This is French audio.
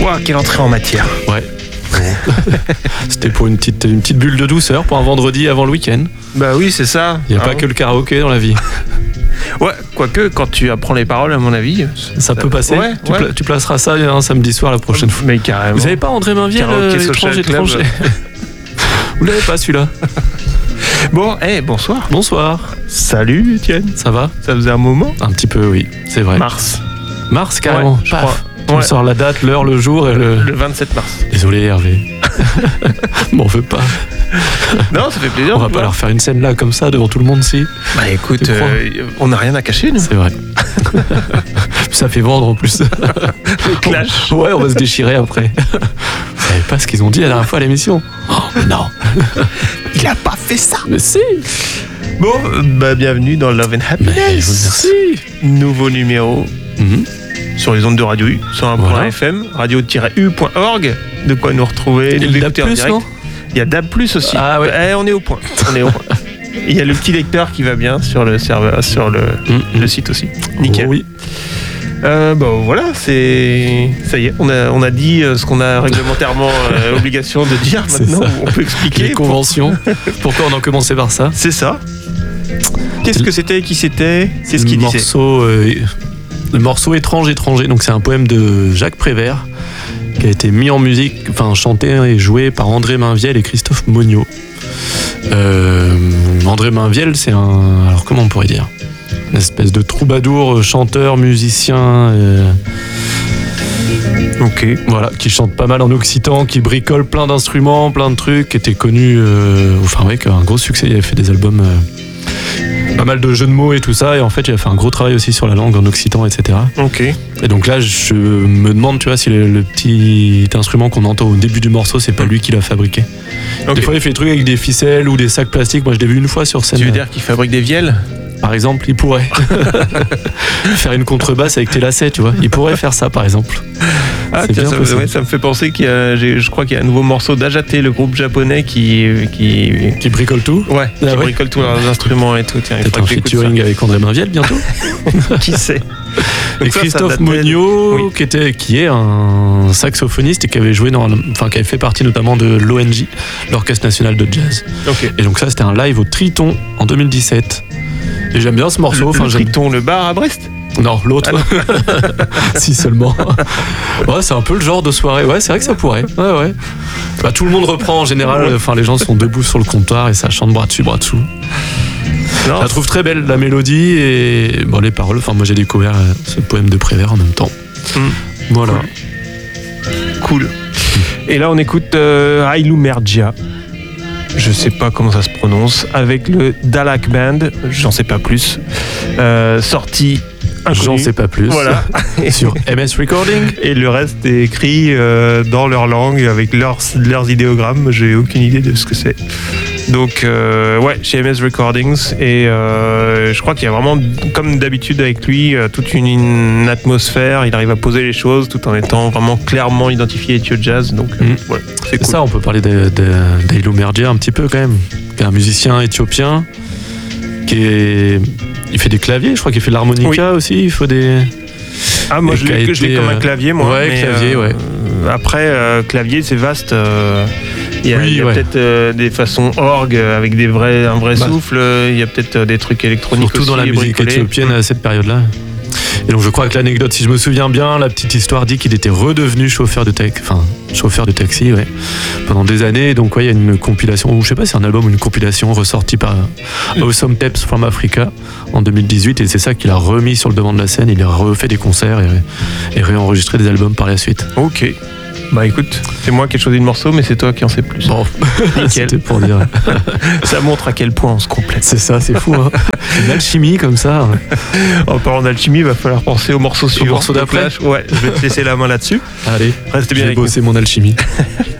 Ouah, quelle entrée en matière. Ouais. C'était pour une petite bulle de douceur pour un vendredi avant le week-end. Bah oui, c'est ça. Il n'y a pas que le karaoké dans la vie. Ouais, quoique quand tu apprends les paroles, à mon avis, ça peut passer. Ouais, tu placeras ça un samedi soir la prochaine fois. Mais carrément. Vous n'avez pas André Mainviel, étranger. Vous l'avez pas celui-là? Bon, bonsoir. Bonsoir. Salut Étienne. Ça va? Ça faisait un moment? Un petit peu, oui, c'est vrai. Mars carrément. Ouais, je crois. Tu me sors la date, l'heure, le jour et le 27 mars. Désolé Hervé. M'en veux pas. Non, ça fait plaisir. On va pas leur faire une scène là comme ça devant tout le monde, si. Bah écoute, on n'a rien à cacher, nous. C'est vrai. Ça fait vendre en plus. Le clash. Ouais, on va se déchirer après. Vous savez pas ce qu'ils ont dit la dernière fois à l'émission? Oh, mais non. Il a pas fait ça. Mais si. Bon, bienvenue dans Love and Happiness. Mais merci. Nouveau numéro. Sur les ondes de Radio U, sur un point FM, radio-u.org, de quoi nous retrouver, nous écouter en direct. Non, il y a DAB+, aussi. Ah ouais. On est au point. Il y a le petit lecteur qui va bien sur le serveur, sur le site aussi. Nickel. Oui. Voilà, ça y est, on a dit ce qu'on a réglementairement obligation de dire. Maintenant, on peut expliquer. Les conventions. Pourquoi on a commencé par ça? C'est ça. Qu'est-ce que c'était? Qui c'était? C'est ce qu'il disait. Le morceau étrange, donc c'est un poème de Jacques Prévert qui a été mis en musique, enfin chanté et joué par André Mainviel et Christophe Monniot. André Mainviel, c'est alors comment on pourrait dire, une espèce de troubadour, chanteur, musicien. Ok. Voilà, qui chante pas mal en occitan, qui bricole plein d'instruments, plein de trucs, qui était connu, qui a un gros succès. Il avait fait des albums. Pas mal de jeux de mots et tout ça, et en fait il a fait un gros travail aussi sur la langue en occitan, etc. Ok. Et donc là je me demande, tu vois, si le petit instrument qu'on entend au début du morceau, c'est pas lui qui l'a fabriqué. Okay. Des fois il fait des trucs avec des ficelles ou des sacs plastiques. Moi je l'ai vu une fois sur scène. Tu veux dire qu'il fabrique des vielles? Par exemple, il pourrait faire une contrebasse avec tes lacets, tu vois. Il pourrait faire ça, par exemple. Ah tiens, ça me fait penser je crois qu'il y a un nouveau morceau d'Ajate, le groupe japonais qui bricole tout. Ouais, qui bricole tous leurs instruments et tout. Tiens, peut-être un featuring avec André Mainviel bientôt. Qui sait. Et Christophe Monniot, qui est un saxophoniste et qui avait joué qui avait fait partie notamment de l'ONJ, l'Orchestre National de Jazz. Okay. Et donc ça, c'était un live au Triton en 2017. Et j'aime bien ce morceau. Le Triton, le bar à Brest? Non, l'autre. Si seulement. Ouais, c'est un peu le genre de soirée. Ouais, c'est vrai que ça pourrait. Ouais. Bah, tout le monde reprend en général. Enfin, les gens sont debout sur le comptoir et ça chante bras dessus, bras dessous. Non. Je la trouve très belle, la mélodie et les paroles. Enfin, moi j'ai découvert ce poème de Prévert en même temps. Voilà. Cool. Et là, on écoute Ailou Mergia. Je sais pas comment ça se prononce, avec le Dalak Band, j'en sais pas plus. Sorti inconnu. J'en sais pas plus. Voilà. Sur MS Recording. Et le reste est écrit dans leur langue, avec leurs idéogrammes. J'ai aucune idée de ce que c'est. Donc, chez MS Recordings. Et je crois qu'il y a vraiment, comme d'habitude avec lui, toute une atmosphère. Il arrive à poser les choses tout en étant vraiment clairement identifié Ethio Jazz. Donc, voilà, c'est cool. Ça, on peut parler d'Ailou Mergia un petit peu quand même. Qui est un musicien éthiopien. Il fait des claviers, je crois qu'il fait de l'harmonica aussi. Il faut des. Ah, moi je l'ai comme un clavier, moi. Ouais, mais clavier, Après, clavier, c'est vaste. Il y a peut-être des façons orgue avec un vrai souffle. Il y a peut-être des trucs électroniques surtout aussi. Surtout dans la musique éthiopienne à cette période-là. Et donc je crois que l'anecdote, si je me souviens bien, la petite histoire dit qu'il était redevenu chauffeur de taxi, pendant des années. Donc il y a une compilation, ou je sais pas si c'est un album ou une compilation ressortie par Awesome Tapes from Africa en 2018, et c'est ça qu'il a remis sur le devant de la scène. Il a refait des concerts et réenregistré des albums par la suite. Ok. Bah écoute, c'est moi qui ai choisi le morceau, mais c'est toi qui en sais plus. Bon, nickel. C'était pour dire. Ça montre à quel point on se complète. C'est ça, c'est fou. Une alchimie comme ça. En parlant d'alchimie, il va falloir penser au morceau suivant. Au morceau d'après. Ouais, je vais te laisser la main là-dessus. Allez, reste bien. J'ai bossé mon alchimie.